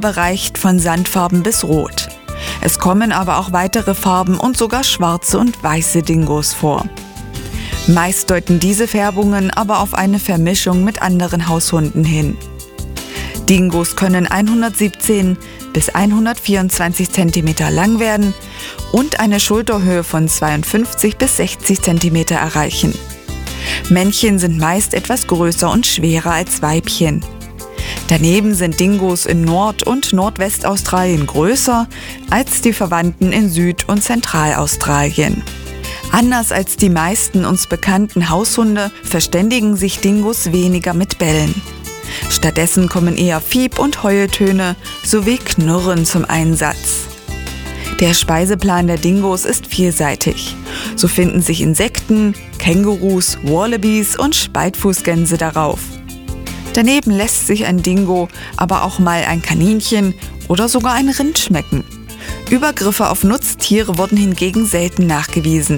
Farbe reicht von sandfarben bis rot. Es kommen aber auch weitere Farben und sogar schwarze und weiße Dingos vor. Meist deuten diese Färbungen aber auf eine Vermischung mit anderen Haushunden hin. Dingos können 117 bis 124 cm lang werden und eine Schulterhöhe von 52 bis 60 cm erreichen. Männchen sind meist etwas größer und schwerer als Weibchen. Daneben sind Dingos in Nord- und Nordwestaustralien größer als die Verwandten in Süd- und Zentralaustralien. Anders als die meisten uns bekannten Haushunde verständigen sich Dingos weniger mit Bellen. Stattdessen kommen eher Fieb- und Heultöne sowie Knurren zum Einsatz. Der Speiseplan der Dingos ist vielseitig. So finden sich Insekten, Kängurus, Wallabies und Speitfußgänse darauf. Daneben lässt sich ein Dingo aber auch mal ein Kaninchen oder sogar ein Rind schmecken. Übergriffe auf Nutztiere wurden hingegen selten nachgewiesen.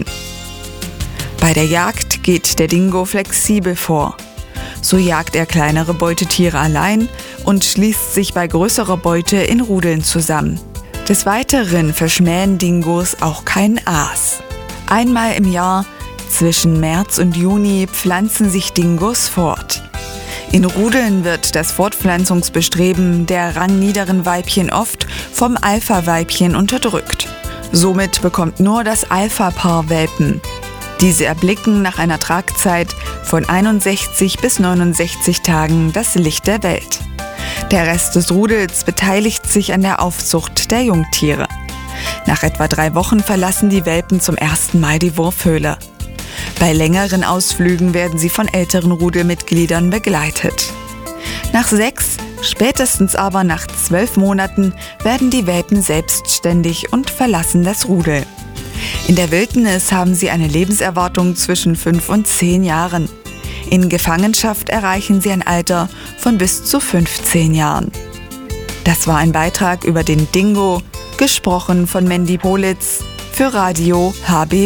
Bei der Jagd geht der Dingo flexibel vor. So jagt er kleinere Beutetiere allein und schließt sich bei größerer Beute in Rudeln zusammen. Des Weiteren verschmähen Dingos auch kein Aas. Einmal im Jahr, zwischen März und Juni, pflanzen sich Dingos fort. In Rudeln wird das Fortpflanzungsbestreben der rangniederen Weibchen oft vom Alpha-Weibchen unterdrückt. Somit bekommt nur das Alpha-Paar Welpen. Diese erblicken nach einer Tragzeit von 61 bis 69 Tagen das Licht der Welt. Der Rest des Rudels beteiligt sich an der Aufzucht der Jungtiere. Nach etwa 3 Wochen verlassen die Welpen zum ersten Mal die Wurfhöhle. Bei längeren Ausflügen werden sie von älteren Rudelmitgliedern begleitet. Nach 6, spätestens aber nach 12 Monaten werden die Welpen selbstständig und verlassen das Rudel. In der Wildnis haben sie eine Lebenserwartung zwischen 5 und 10 Jahren. In Gefangenschaft erreichen sie ein Alter von bis zu 15 Jahren. Das war ein Beitrag über den Dingo, gesprochen von Mandy Politz für Radio HB.